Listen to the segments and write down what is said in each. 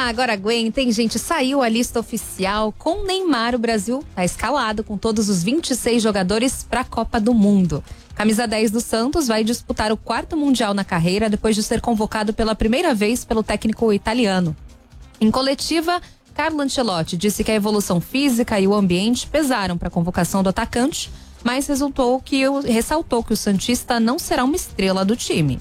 Agora aguentem, gente, saiu a lista oficial. Com Neymar, o Brasil tá escalado com todos os 26 jogadores para a Copa do Mundo. Camisa 10 do Santos vai disputar o 4º Mundial na carreira depois de ser convocado pela primeira vez pelo técnico italiano. Em coletiva, Carlo Ancelotti disse que a evolução física e o ambiente pesaram para a convocação do atacante, mas ressaltou que o santista não será uma estrela do time.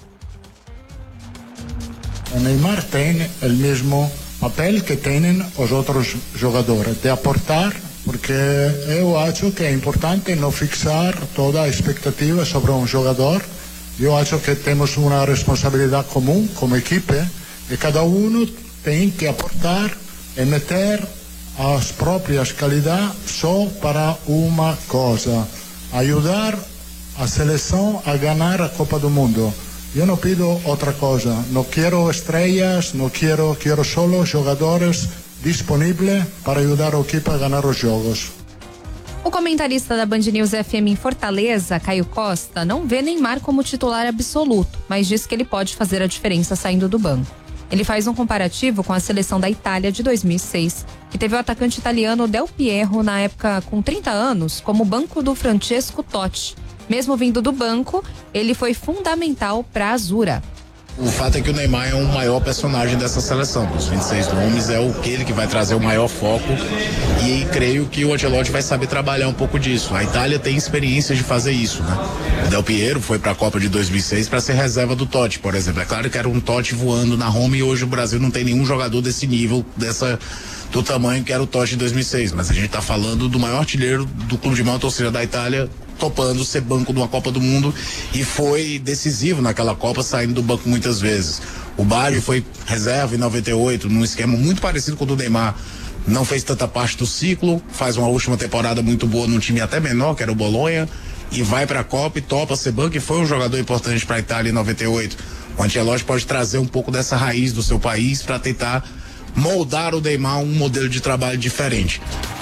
O Neymar tem o mesmo papel que têm os outros jogadores, de aportar, porque eu acho que é importante não fixar toda a expectativa sobre um jogador. Eu acho que temos uma responsabilidade comum como equipe e cada um tem que aportar e meter as próprias qualidades só para uma coisa: ajudar a seleção a ganhar a Copa do Mundo. Eu não pido outra coisa, não quero estrelas, não quero só jogadores disponíveis para ajudar a equipe a ganhar os jogos. O comentarista da Band News FM em Fortaleza, Caio Costa, não vê Neymar como titular absoluto, mas diz que ele pode fazer a diferença saindo do banco. Ele faz um comparativo com a seleção da Itália de 2006, que teve o atacante italiano Del Piero, na época com 30 anos, como banco do Francesco Totti. Mesmo vindo do banco, ele foi fundamental para a Azura. O fato é que o Neymar é o maior personagem dessa seleção. Dos 26 nomes, é aquele que vai trazer o maior foco e creio que o Ancelotti vai saber trabalhar um pouco disso. A Itália tem experiência de fazer isso, né? O Del Piero foi para a Copa de 2006 para ser reserva do Totti, por exemplo. É claro que era um Totti voando na Roma e hoje o Brasil não tem nenhum jogador desse nível, do tamanho que era o Totti em 2006. Mas a gente está falando do maior artilheiro do clube de maior torcida da Itália, topando ser banco de uma Copa do Mundo, e foi decisivo naquela Copa, saindo do banco muitas vezes. O Baggio foi reserva em 98, num esquema muito parecido com o do Neymar. Não fez tanta parte do ciclo, faz uma última temporada muito boa num time até menor, que era o Bolonha, e vai para a Copa e topa ser banco, e foi um jogador importante para a Itália em 98. O Ancelotti pode trazer um pouco dessa raiz do seu país para tentar moldar o Neymar um modelo de trabalho diferente.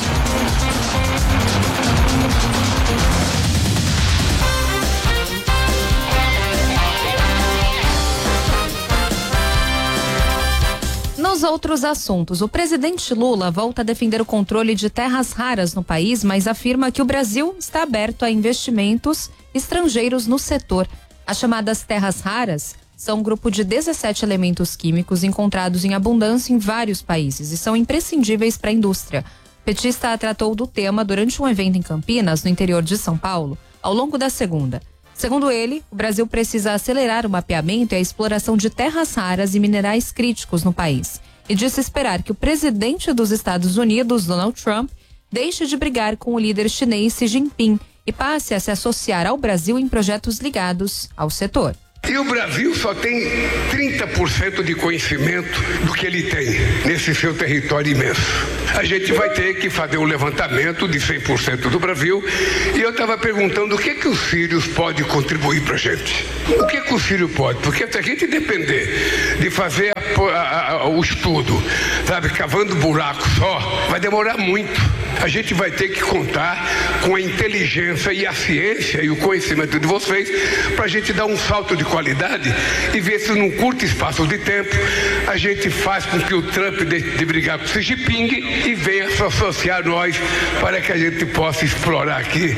Nos outros assuntos, o presidente Lula volta a defender o controle de terras raras no país, mas afirma que o Brasil está aberto a investimentos estrangeiros no setor. As chamadas terras raras são um grupo de 17 elementos químicos encontrados em abundância em vários países e são imprescindíveis para a indústria. O petista tratou do tema durante um evento em Campinas, no interior de São Paulo, ao longo da segunda. Segundo ele, o Brasil precisa acelerar o mapeamento e a exploração de terras raras e minerais críticos no país. E disse esperar que o presidente dos Estados Unidos, Donald Trump, deixe de brigar com o líder chinês Xi Jinping e passe a se associar ao Brasil em projetos ligados ao setor. E o Brasil só tem 30% de conhecimento do que ele tem nesse seu território imenso. A gente vai ter que fazer um levantamento de 100% do Brasil. E eu estava perguntando o que o Sirius pode contribuir para a gente. O que o Sirius pode? Porque se a gente depender de fazer o estudo, sabe, cavando buraco só, vai demorar muito. A gente vai ter que contar com a inteligência e a ciência e o conhecimento de vocês para a gente dar um salto de qualidade e ver se num curto espaço de tempo a gente faz com que o Trump deixe de brigar com o Xi Jinping e venha se associar a nós para que a gente possa explorar aqui.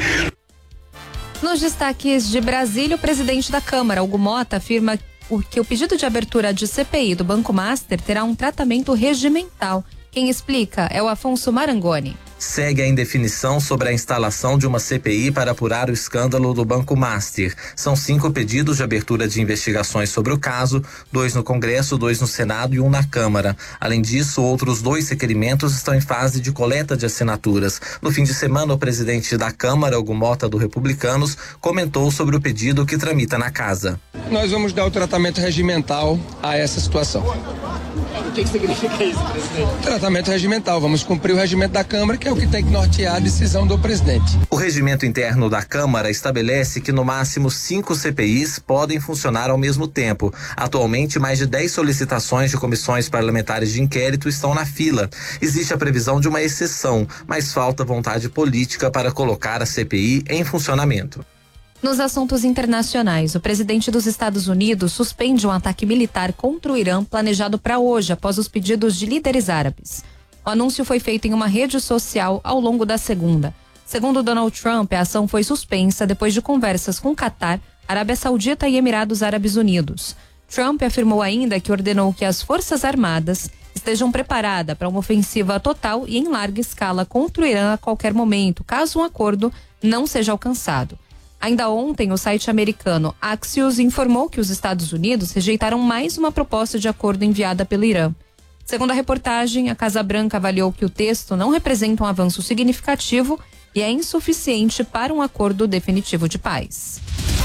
Nos destaques de Brasília, o presidente da Câmara, Hugo Motta, afirma que o pedido de abertura de CPI do Banco Master terá um tratamento regimental. Quem explica é o Afonso Marangoni. Segue a indefinição sobre a instalação de uma CPI para apurar o escândalo do Banco Master. São 5 pedidos de abertura de investigações sobre o caso, 2 no Congresso, 2 no Senado e 1 na Câmara. Além disso, outros 2 requerimentos estão em fase de coleta de assinaturas. No fim de semana, o presidente da Câmara, Hugo Motta, do Republicanos, comentou sobre o pedido que tramita na casa. Nós vamos dar o tratamento regimental a essa situação. O que significa isso, presidente? Tratamento regimental. Vamos cumprir o regimento da Câmara, que é o que tem que nortear a decisão do presidente. O regimento interno da Câmara estabelece que no máximo 5 CPIs podem funcionar ao mesmo tempo. Atualmente, mais de 10 solicitações de comissões parlamentares de inquérito estão na fila. Existe a previsão de uma exceção, mas falta vontade política para colocar a CPI em funcionamento. Nos assuntos internacionais, o presidente dos Estados Unidos suspende um ataque militar contra o Irã planejado para hoje, após os pedidos de líderes árabes. O anúncio foi feito em uma rede social ao longo da segunda. Segundo Donald Trump, a ação foi suspensa depois de conversas com Catar, Arábia Saudita e Emirados Árabes Unidos. Trump afirmou ainda que ordenou que as Forças Armadas estejam preparadas para uma ofensiva total e em larga escala contra o Irã a qualquer momento, caso um acordo não seja alcançado. Ainda ontem, o site americano Axios informou que os Estados Unidos rejeitaram mais uma proposta de acordo enviada pelo Irã. Segundo a reportagem, a Casa Branca avaliou que o texto não representa um avanço significativo e é insuficiente para um acordo definitivo de paz.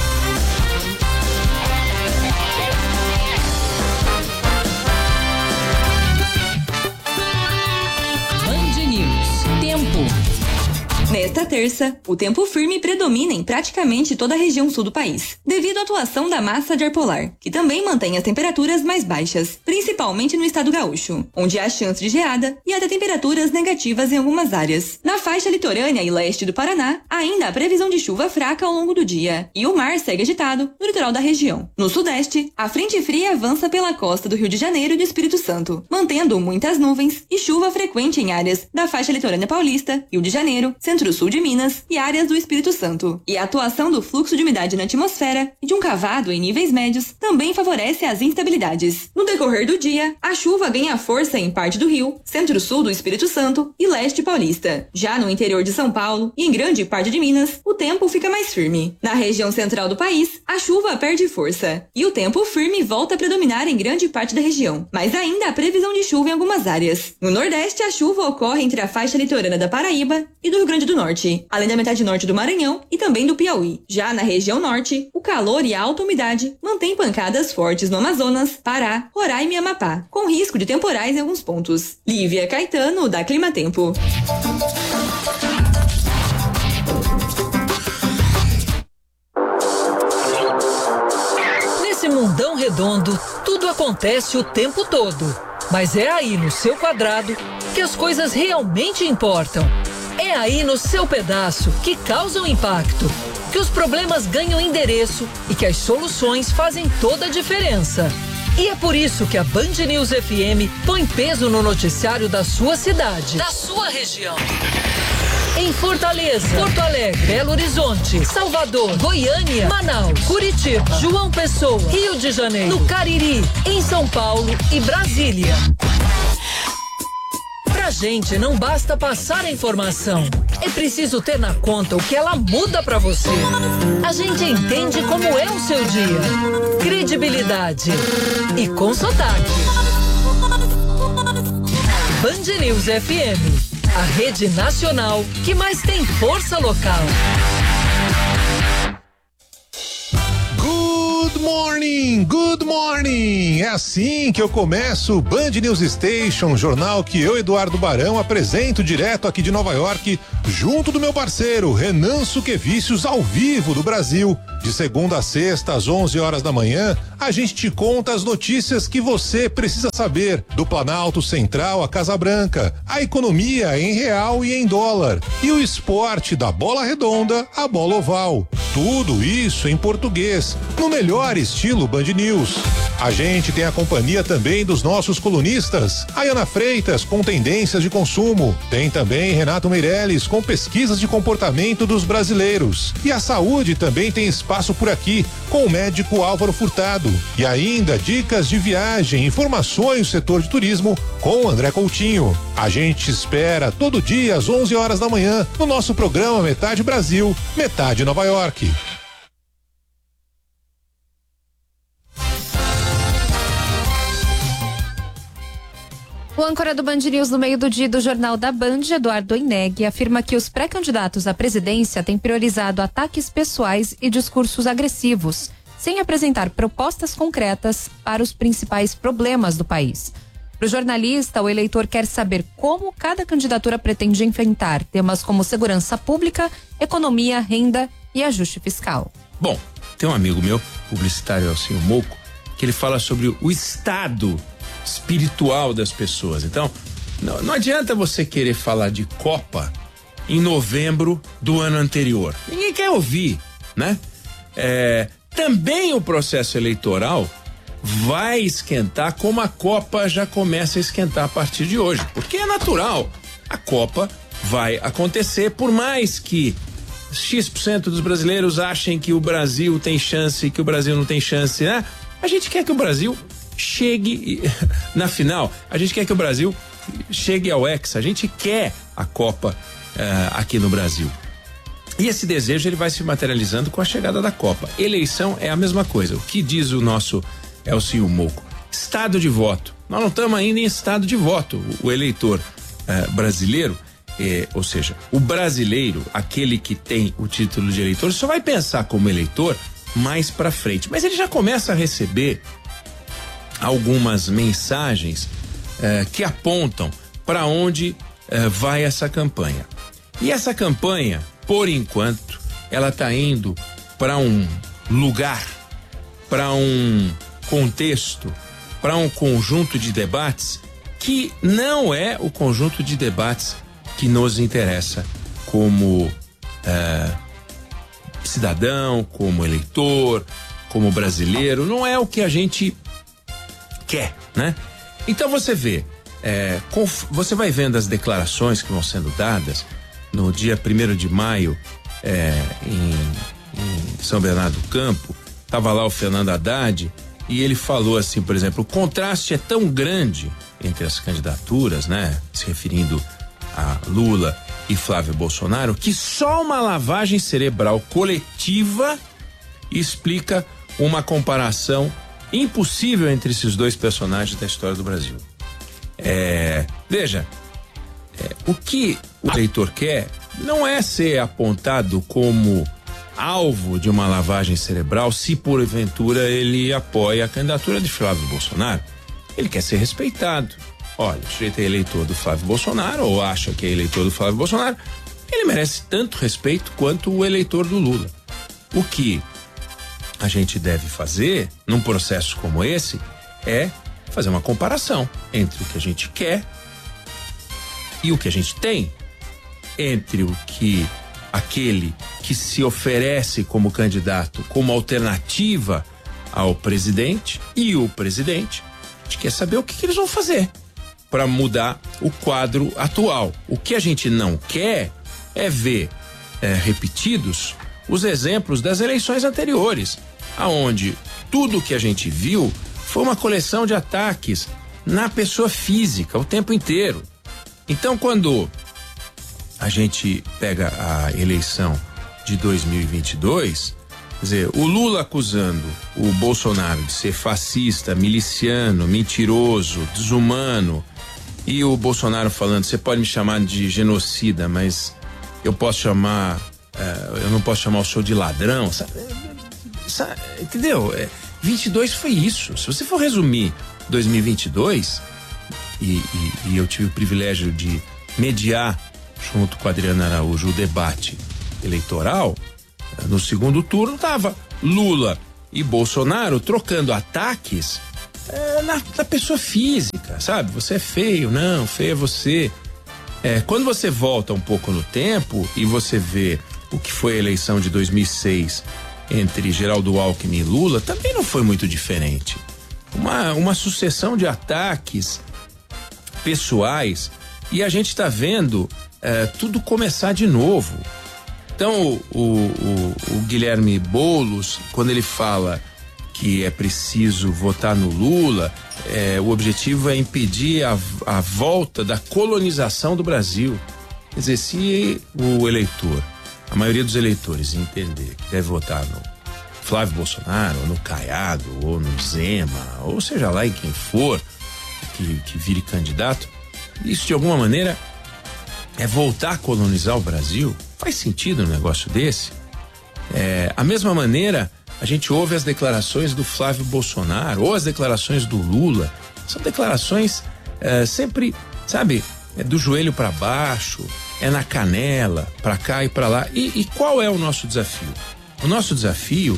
Band News. Tempo. Nesta terça, o tempo firme predomina em praticamente toda a região sul do país, devido à atuação da massa de ar polar, que também mantém as temperaturas mais baixas, principalmente no estado gaúcho, onde há chance de geada e até temperaturas negativas em algumas áreas. Na faixa litorânea e leste do Paraná, ainda há previsão de chuva fraca ao longo do dia, e o mar segue agitado no litoral da região. No sudeste, a frente fria avança pela costa do Rio de Janeiro e do Espírito Santo, mantendo muitas nuvens e chuva frequente em áreas da faixa litorânea paulista, Rio de Janeiro, Centro-Sul de Minas e áreas do Espírito Santo. E a atuação do fluxo de umidade na atmosfera e de um cavado em níveis médios também favorece as instabilidades. No decorrer do dia, a chuva ganha força em parte do Rio, Centro-Sul do Espírito Santo e leste paulista. Já no interior de São Paulo e em grande parte de Minas, o tempo fica mais firme. Na região central do país, a chuva perde força e o tempo firme volta a predominar em grande parte da região, mas ainda há previsão de chuva em algumas áreas. No Nordeste, a chuva ocorre entre a faixa litorânea da Paraíba e do Rio Grande do Norte, além da metade norte do Maranhão e também do Piauí. Já na região norte, o calor e a alta umidade mantêm pancadas fortes no Amazonas, Pará, Roraima e Amapá, com risco de temporais em alguns pontos. Lívia Caetano, da Climatempo. Nesse mundão redondo, tudo acontece o tempo todo. Mas é aí no seu quadrado que as coisas realmente importam. É aí no seu pedaço que causam impacto, que os problemas ganham endereço e que as soluções fazem toda a diferença. E é por isso que a Band News FM põe peso no noticiário da sua cidade, da sua região. Em Fortaleza, Porto Alegre, Belo Horizonte, Salvador, Goiânia, Manaus, Curitiba, João Pessoa, Rio de Janeiro, no Cariri, em São Paulo e Brasília. Pra gente não basta passar a informação, é preciso ter na conta o que ela muda pra você. A gente entende como é o seu dia. Credibilidade e com sotaque. Band News FM, a rede nacional que mais tem força local. Good morning! É assim que eu começo o Band News Station, jornal que eu, Eduardo Barão, apresento direto aqui de Nova York, junto do meu parceiro Renan Suquevicius, ao vivo do Brasil. De segunda a sexta, às 11 horas da manhã, a gente te conta as notícias que você precisa saber, do Planalto Central à Casa Branca, a economia em real e em dólar, e o esporte da bola redonda à bola oval. Tudo isso em português, no melhor estilo Band News. A gente tem a companhia também dos nossos colunistas, a Ana Freitas com tendências de consumo, tem também Renato Meirelles com pesquisas de comportamento dos brasileiros, e a saúde também tem espaço por aqui com o médico Álvaro Furtado, e ainda dicas de viagem, informações do setor de turismo com o André Coutinho. A gente espera todo dia às 11 horas da manhã no nosso programa Metade Brasil, Metade Nova York. O âncora do Band News no meio do dia do Jornal da Band, Eduardo Oineg, afirma que os pré-candidatos à presidência têm priorizado ataques pessoais e discursos agressivos, sem apresentar propostas concretas para os principais problemas do país. Para o jornalista, o eleitor quer saber como cada candidatura pretende enfrentar temas como segurança pública, economia, renda e ajuste fiscal. Bom, tem um amigo meu, publicitário Alcinho Mouco, que ele fala sobre o estado espiritual das pessoas. Então, não adianta você querer falar de Copa em novembro do ano anterior. Ninguém quer ouvir, né? Também o processo eleitoral vai esquentar, como a Copa já começa a esquentar a partir de hoje, porque é natural. A Copa vai acontecer, por mais que X% dos brasileiros achem que o Brasil tem chance e que o Brasil não tem chance, né? A gente quer que o Brasil chegue na final, a gente quer que o Brasil chegue ao Hexa, a gente quer a Copa aqui no Brasil. E esse desejo ele vai se materializando com a chegada da Copa. Eleição é a mesma coisa. O que diz o nosso Elcio Mouco? Estado de voto. Nós não estamos ainda em estado de voto. O eleitor brasileiro, ou seja, o brasileiro, aquele que tem o título de eleitor, só vai pensar como eleitor mais pra frente. Mas ele já começa a receber algumas mensagens que apontam para onde vai essa campanha. E essa campanha, por enquanto, ela está indo para um lugar, para um contexto, para um conjunto de debates que não é o conjunto de debates que nos interessa como cidadão, como eleitor, como brasileiro. Não é o que a gente quer, né? Então você vê, você vai vendo as declarações que vão sendo dadas. No dia 1º de maio, em São Bernardo do Campo, estava lá o Fernando Haddad e ele falou assim, por exemplo, o contraste é tão grande entre as candidaturas, né? Se referindo a Lula e Flávio Bolsonaro, que só uma lavagem cerebral coletiva explica uma comparação impossível entre esses dois personagens da história do Brasil. Veja, o que o eleitor quer não é ser apontado como alvo de uma lavagem cerebral se porventura ele apoia a candidatura de Flávio Bolsonaro. Ele quer ser respeitado. Olha, o sujeito é eleitor do Flávio Bolsonaro ou acha que é eleitor do Flávio Bolsonaro, ele merece tanto respeito quanto o eleitor do Lula. O que a gente deve fazer num processo como esse é fazer uma comparação entre o que a gente quer e o que a gente tem, entre o que aquele que se oferece como candidato, como alternativa ao presidente e o presidente. A gente quer saber o que eles vão fazer para mudar o quadro atual. O que a gente não quer é ver repetidos os exemplos das eleições anteriores, aonde tudo que a gente viu foi uma coleção de ataques na pessoa física o tempo inteiro. Então, quando a gente pega a eleição de 2022, quer dizer, o Lula acusando o Bolsonaro de ser fascista, miliciano, mentiroso, desumano, e o Bolsonaro falando, você pode me chamar de genocida, mas eu posso chamar, eu não posso chamar o senhor de ladrão, sabe, entendeu? 22 foi isso. Se você for resumir 2022, e eu tive o privilégio de mediar junto com a Adriana Araújo o debate eleitoral, no segundo turno tava Lula e Bolsonaro trocando ataques na pessoa física, sabe? Você é feio, não, feio é você. Quando você volta um pouco no tempo e você vê o que foi a eleição de 2006 entre Geraldo Alckmin e Lula, também não foi muito diferente. Uma sucessão de ataques pessoais, e a gente está vendo tudo começar de novo. Então o Guilherme Boulos, quando ele fala que é preciso votar no Lula, o objetivo é impedir a volta da colonização do Brasil. Quer dizer, se o eleitor, a maioria dos eleitores entender que deve votar no Flávio Bolsonaro, ou no Caiado, ou no Zema, ou seja lá em quem for que vire candidato, isso de alguma maneira é voltar a colonizar o Brasil. Faz sentido um negócio desse? A mesma maneira, a gente ouve as declarações do Flávio Bolsonaro ou as declarações do Lula, são declarações sempre, sabe, do joelho para baixo, na canela, para cá e para lá. E qual é o nosso desafio? O nosso desafio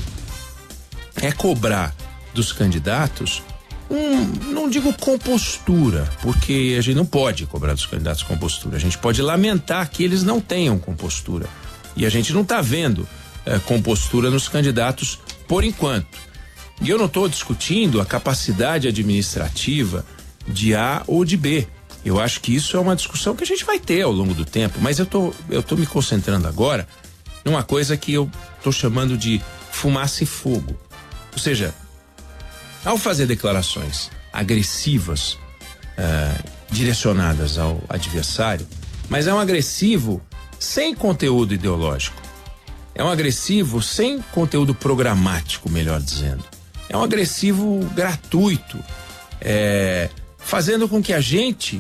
é cobrar dos candidatos não digo compostura, porque a gente não pode cobrar dos candidatos compostura. A gente pode lamentar que eles não tenham compostura. E a gente não está vendo compostura nos candidatos por enquanto. E eu não estou discutindo a capacidade administrativa de A ou de B. Eu acho que isso é uma discussão que a gente vai ter ao longo do tempo, mas eu tô me concentrando agora numa coisa que eu tô chamando de fumaça e fogo. Ou seja, ao fazer declarações agressivas, direcionadas ao adversário, mas é um agressivo sem conteúdo ideológico. É um agressivo sem conteúdo programático, melhor dizendo. É um agressivo gratuito, fazendo com que a gente,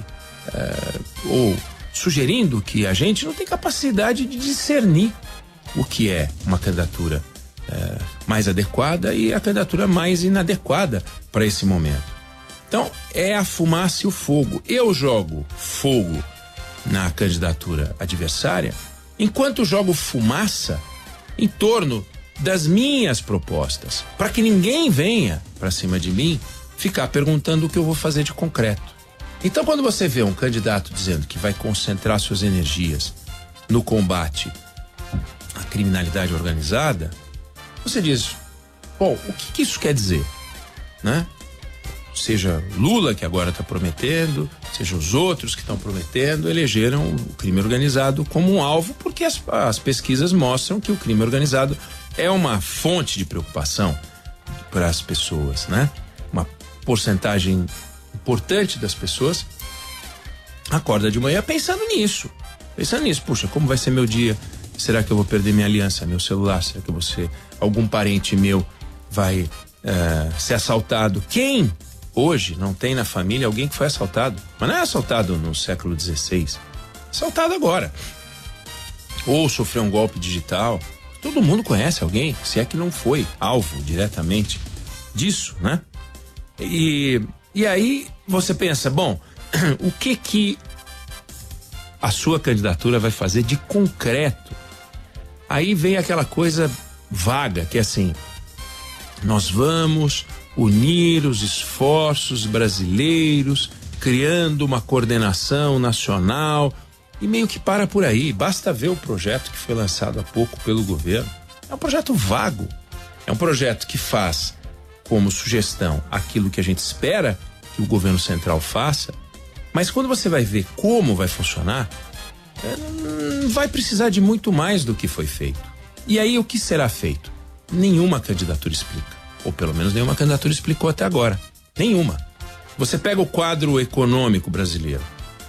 ou sugerindo que a gente não tem capacidade de discernir o que é uma candidatura mais adequada e a candidatura mais inadequada para esse momento. Então, é a fumaça e o fogo. Eu jogo fogo na candidatura adversária, enquanto jogo fumaça em torno das minhas propostas, para que ninguém venha para cima de mim ficar perguntando o que eu vou fazer de concreto. Então, quando você vê um candidato dizendo que vai concentrar suas energias no combate à criminalidade organizada, você diz, bom, o que isso quer dizer, né? Seja Lula, que agora está prometendo, seja os outros que estão prometendo, elegeram o crime organizado como um alvo, porque as pesquisas mostram que o crime organizado é uma fonte de preocupação para as pessoas, né? Uma porcentagem importante das pessoas acorda de manhã pensando nisso, puxa, como vai ser meu dia? Será que eu vou perder minha aliança, meu celular? Será que algum parente meu vai ser assaltado? Quem hoje não tem na família alguém que foi assaltado? Mas não é assaltado no século XVI, assaltado agora, ou sofreu um golpe digital. Todo mundo conhece alguém, se é que não foi alvo diretamente disso, né? E aí você pensa, bom, o que a sua candidatura vai fazer de concreto? Aí vem aquela coisa vaga, que é assim, nós vamos unir os esforços brasileiros, criando uma coordenação nacional, e meio que para por aí. Basta ver o projeto que foi lançado há pouco pelo governo. É um projeto vago, é um projeto que faz como sugestão aquilo que a gente espera que o governo central faça, mas quando você vai ver como vai funcionar, vai precisar de muito mais do que foi feito. E aí o que será feito? Nenhuma candidatura explica, ou pelo menos nenhuma candidatura explicou até agora. Nenhuma. Você pega o quadro econômico brasileiro,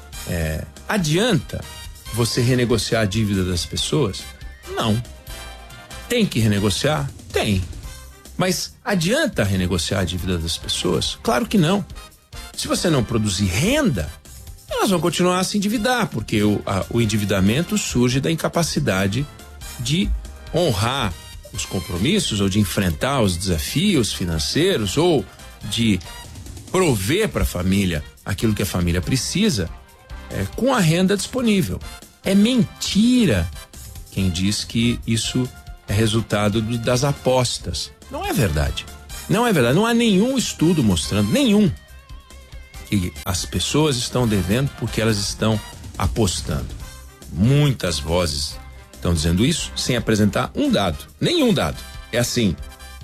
adianta você renegociar a dívida das pessoas? Não. Tem que renegociar? Tem. Mas adianta renegociar a dívida das pessoas? Claro que não. Se você não produzir renda, elas vão continuar a se endividar, porque o endividamento surge da incapacidade de honrar os compromissos ou de enfrentar os desafios financeiros ou de prover para a família aquilo que a família precisa com a renda disponível. É mentira quem diz que isso é resultado das apostas. Não é verdade. Não é verdade. Não há nenhum estudo mostrando, nenhum, que as pessoas estão devendo porque elas estão apostando. Muitas vozes estão dizendo isso sem apresentar um dado, nenhum dado. É assim,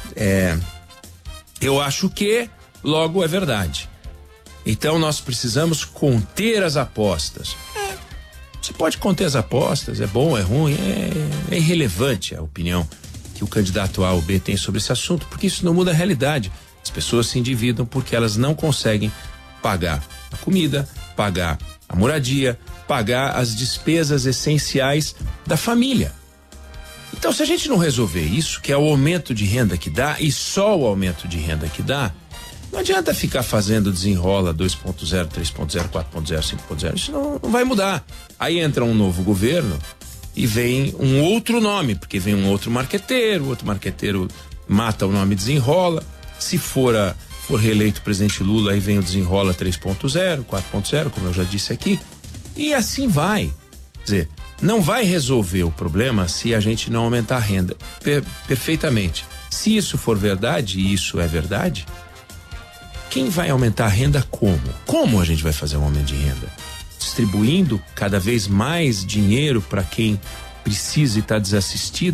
eu acho que logo é verdade. Então nós precisamos conter as apostas. Você pode conter as apostas, é bom, é ruim, é irrelevante a opinião que o candidato A ou B tem sobre esse assunto, porque isso não muda a realidade. As pessoas se endividam porque elas não conseguem pagar a comida, pagar a moradia, pagar as despesas essenciais da família. Então, se a gente não resolver isso, que é o aumento de renda que dá, e só o aumento de renda que dá, não adianta ficar fazendo desenrola 2.0, 3.0, 4.0, 5.0, isso não vai mudar. Aí entra um novo governo e vem um outro nome, porque vem um outro marqueteiro, o outro marqueteiro mata o nome desenrola. Se for reeleito o presidente Lula, aí vem o desenrola 3.0, 4.0, como eu já disse aqui, e assim vai. Quer dizer, não vai resolver o problema se a gente não aumentar a renda. Perfeitamente. Se isso for verdade, e isso é verdade, quem vai aumentar a renda como? Como a gente vai fazer um aumento de renda? Distribuindo cada vez mais dinheiro para quem precisa e está desassistido?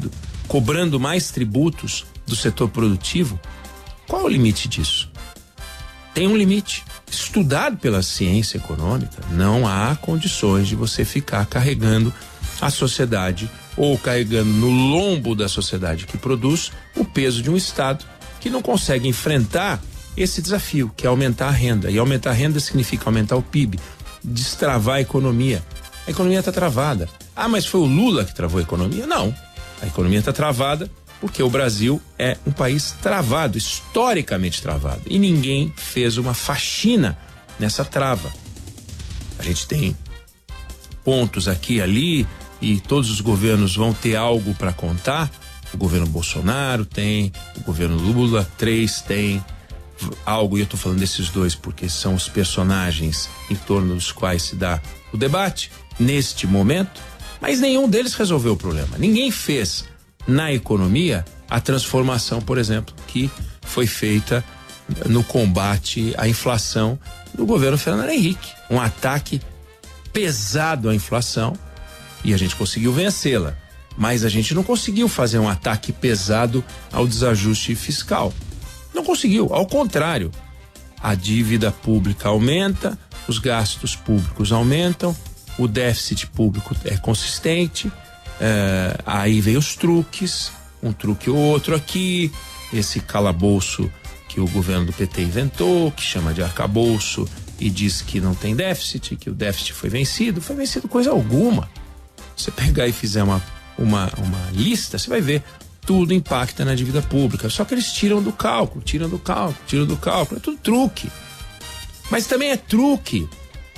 cobrando mais tributos do setor produtivo. Qual é o limite disso? Tem um limite estudado pela ciência econômica. Não há condições de você ficar carregando a sociedade ou carregando no lombo da sociedade que produz o peso de um Estado que não consegue enfrentar esse desafio, que é aumentar a renda. E aumentar a renda significa aumentar o PIB, destravar a economia. A economia está travada. Ah, mas foi o Lula que travou a economia? Não. A economia está travada porque o Brasil é um país travado, historicamente travado. E ninguém fez uma faxina nessa trava. A gente tem pontos aqui e ali e todos os governos vão ter algo para contar. O governo Bolsonaro tem, o governo Lula 3 tem algo, e eu estou falando desses dois porque são os personagens em torno dos quais se dá o debate neste momento, mas nenhum deles resolveu o problema. Ninguém fez na economia a transformação, por exemplo, que foi feita no combate à inflação do governo Fernando Henrique. Um ataque pesado à inflação e a gente conseguiu vencê-la, mas a gente não conseguiu fazer um ataque pesado ao desajuste fiscal. Não conseguiu, ao contrário, a dívida pública aumenta, os gastos públicos aumentam, o déficit público é consistente, aí vem os truques, um truque ou outro aqui, esse calabouço que o governo do PT inventou, que chama de arcabouço e diz que não tem déficit, que o déficit foi vencido coisa alguma. Você pegar e fizer uma lista, você vai ver, tudo impacta na dívida pública, só que eles tiram do cálculo, é tudo truque. Mas também é truque.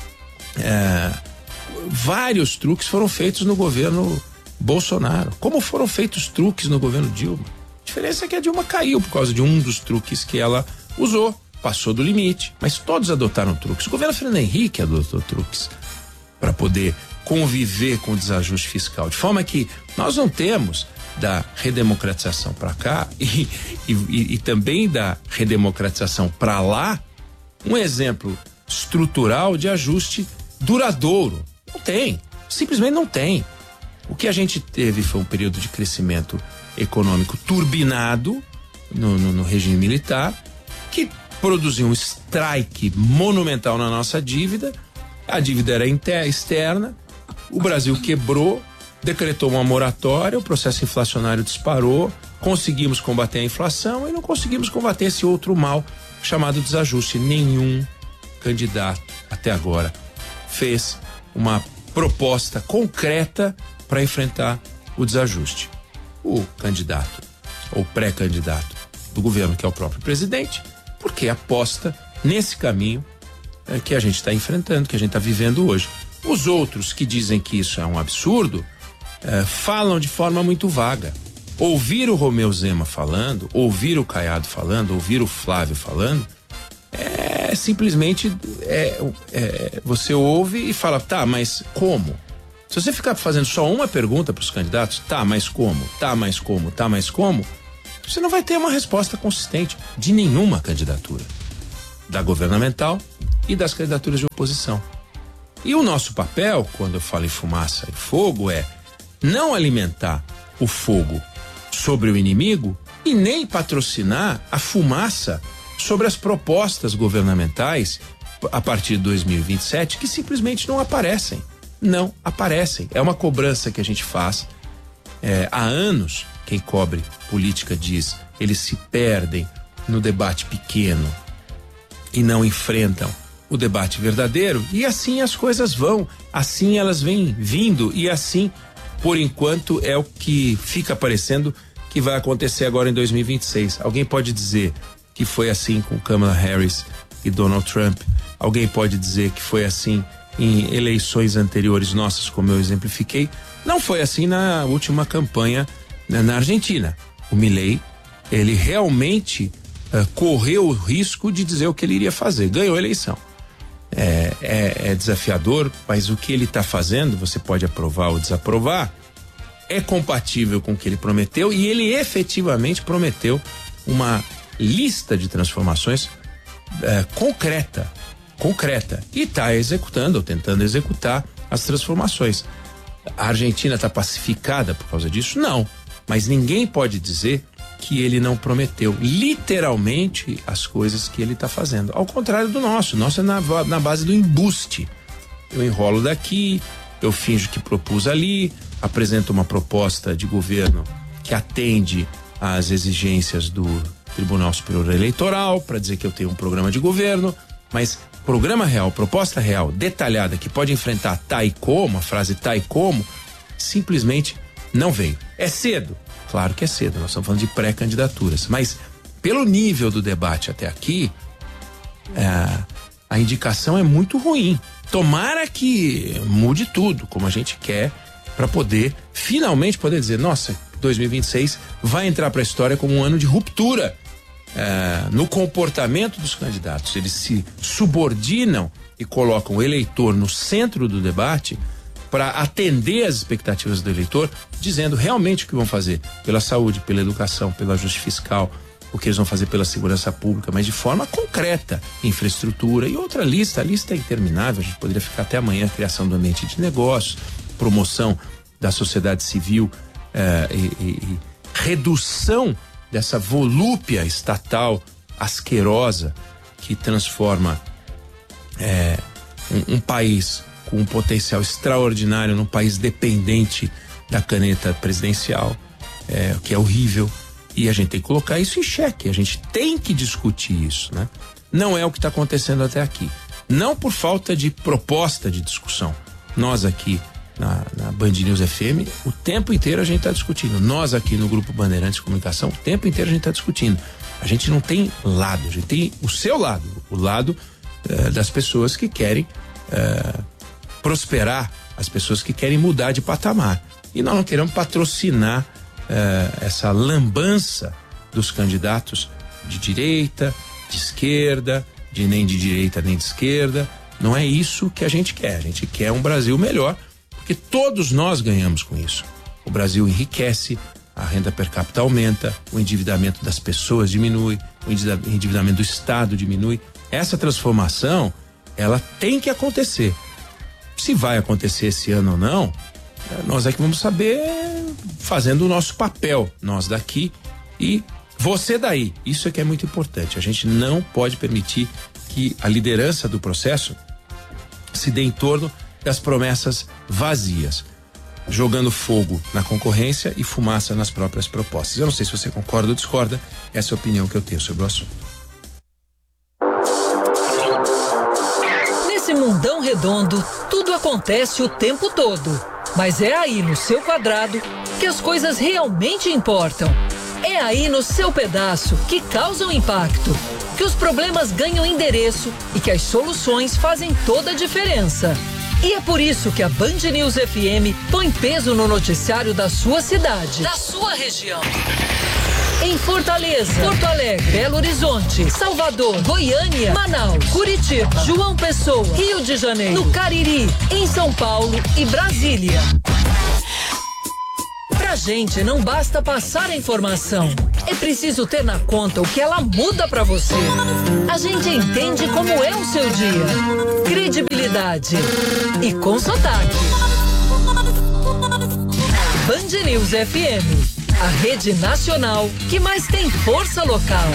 Vários truques foram feitos no governo Bolsonaro, como foram feitos truques no governo Dilma. A diferença é que a Dilma caiu por causa de um dos truques que ela usou, passou do limite, mas todos adotaram truques. O governo Fernando Henrique adotou truques para poder conviver com o desajuste fiscal, de forma que nós não temos da redemocratização para cá e também da redemocratização para lá um exemplo estrutural de ajuste duradouro. Não tem, simplesmente não tem. O que a gente teve foi um período de crescimento econômico turbinado no regime militar, que produziu um strike monumental na nossa dívida. A dívida era externa, o Brasil quebrou, decretou uma moratória, o processo inflacionário disparou, conseguimos combater a inflação e não conseguimos combater esse outro mal chamado desajuste. Nenhum candidato até agora fez uma proposta concreta para enfrentar o desajuste. O candidato ou pré-candidato do governo, que é o próprio presidente, porque aposta nesse caminho que a gente está enfrentando, que a gente está vivendo hoje. Os outros que dizem que isso é um absurdo, falam de forma muito vaga. Ouvir o Romeu Zema falando, ouvir o Caiado falando, ouvir o Flávio falando, simplesmente você ouve e fala, tá, mas como? Se você ficar fazendo só uma pergunta para os candidatos, tá, mas como? Tá, mas como? Tá, mas como? Você não vai ter uma resposta consistente de nenhuma candidatura, da governamental e das candidaturas de oposição. E o nosso papel, quando eu falo em fumaça e fogo, é não alimentar o fogo sobre o inimigo e nem patrocinar a fumaça sobre as propostas governamentais a partir de 2027 que simplesmente não aparecem. Não aparecem. É uma cobrança que a gente faz há anos. Quem cobre política diz, eles se perdem no debate pequeno e não enfrentam o debate verdadeiro, e assim as coisas vão, assim elas vêm vindo, e assim, por enquanto, é o que fica parecendo que vai acontecer agora em 2026. Alguém pode dizer que foi assim com Kamala Harris e Donald Trump, alguém pode dizer que foi assim em eleições anteriores nossas, como eu exemplifiquei. Não foi assim na última campanha na Argentina. O Milei, ele realmente correu o risco de dizer o que ele iria fazer, ganhou a eleição. É desafiador, mas o que ele está fazendo, você pode aprovar ou desaprovar, é compatível com o que ele prometeu, e ele efetivamente prometeu uma lista de transformações concreta, e está executando ou tentando executar as transformações. A Argentina está pacificada por causa disso? Não. Mas ninguém pode dizer que ele não prometeu literalmente as coisas que ele está fazendo. Ao contrário do nosso. O nosso é na base do embuste. Eu enrolo daqui, eu finjo que propus ali, apresento uma proposta de governo que atende às exigências do Tribunal Superior Eleitoral para dizer que eu tenho um programa de governo, mas programa real, proposta real, detalhada, que pode enfrentar tá e como, a frase tá e como, simplesmente não veio. É cedo? Claro que é cedo, nós estamos falando de pré-candidaturas, mas pelo nível do debate até aqui, a indicação é muito ruim. Tomara que mude tudo, como a gente quer, para poder finalmente poder dizer, nossa, 2026 vai entrar para a história como um ano de ruptura no comportamento dos candidatos. Eles se subordinam e colocam o eleitor no centro do debate para atender às expectativas do eleitor, dizendo realmente o que vão fazer pela saúde, pela educação, pelo ajuste fiscal, o que eles vão fazer pela segurança pública, mas de forma concreta, infraestrutura e outra lista. A lista é interminável, a gente poderia ficar até amanhã, criação do ambiente de negócios, promoção da sociedade civil e redução dessa volúpia estatal asquerosa que transforma um país com um potencial extraordinário num país dependente da caneta presidencial, que é horrível, e a gente tem que colocar isso em xeque, a gente tem que discutir isso, né? Não é o que está acontecendo até aqui, não por falta de proposta de discussão. Nós aqui na Band News FM, o tempo inteiro a gente está discutindo. Nós aqui no Grupo Bandeirantes de Comunicação, o tempo inteiro a gente está discutindo. A gente não tem lado, a gente tem o seu lado, o lado das pessoas que querem prosperar, as pessoas que querem mudar de patamar. E nós não queremos patrocinar essa lambança dos candidatos de direita, de esquerda, nem de direita nem de esquerda. Não é isso que a gente quer. A gente quer um Brasil melhor, porque todos nós ganhamos com isso. O Brasil enriquece, a renda per capita aumenta, o endividamento das pessoas diminui, o endividamento do Estado diminui. Essa transformação, ela tem que acontecer. Se vai acontecer esse ano ou não, nós é que vamos saber fazendo o nosso papel, nós daqui e você daí. Isso é que é muito importante. A gente não pode permitir que a liderança do processo se dê em torno das promessas vazias, jogando fogo na concorrência e fumaça nas próprias propostas. Eu não sei se você concorda ou discorda, essa é a opinião que eu tenho sobre o assunto. Nesse mundão redondo, tudo acontece o tempo todo. Mas é aí no seu quadrado que as coisas realmente importam. É aí no seu pedaço que causam impacto, que os problemas ganham endereço e que as soluções fazem toda a diferença. E é por isso que a Band News FM põe peso no noticiário da sua cidade, da sua região. Em Fortaleza, Porto Alegre, Belo Horizonte, Salvador, Goiânia, Manaus, Curitiba, João Pessoa, Rio de Janeiro, no Cariri, em São Paulo e Brasília. Pra gente não basta passar a informação, é preciso ter na conta o que ela muda pra você. A gente entende como é o seu dia, credibilidade e com sotaque. Band News FM, a rede nacional que mais tem força local.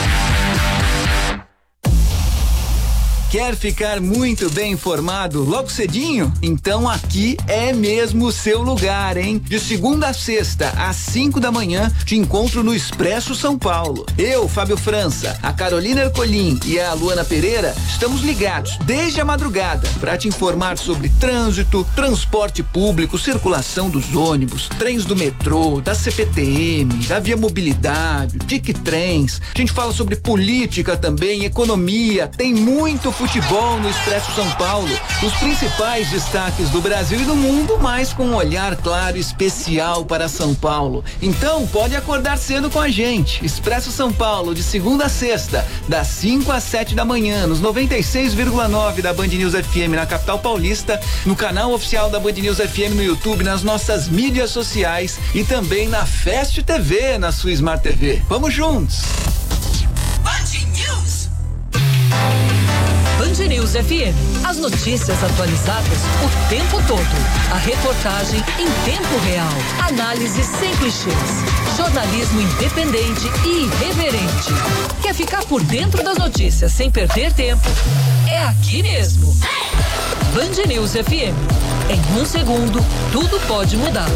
Quer ficar muito bem informado logo cedinho? Então aqui é mesmo o seu lugar, hein? De segunda a sexta, às 5 da manhã, te encontro no Expresso São Paulo. Eu, Fábio França, a Carolina Ercolim e a Luana Pereira estamos ligados desde a madrugada para te informar sobre trânsito, transporte público, circulação dos ônibus, trens do metrô, da CPTM, da Via Mobilidade, Tic-Trens. A gente fala sobre política também, economia, tem muito futebol no Expresso São Paulo, os principais destaques do Brasil e do mundo, mas com um olhar claro e especial para São Paulo. Então pode acordar cedo com a gente. Expresso São Paulo, de segunda a sexta, das 5 às 7 da manhã, nos 96,9 da Band News FM na capital paulista, no canal oficial da Band News FM no YouTube, nas nossas mídias sociais e também na Fast TV, na sua Smart TV. Vamos juntos! Band Band News FM. As notícias atualizadas o tempo todo. A reportagem em tempo real. Análise sem clichês. Jornalismo independente e irreverente. Quer ficar por dentro das notícias sem perder tempo? É aqui mesmo. Band News FM. Em um segundo, tudo pode mudar.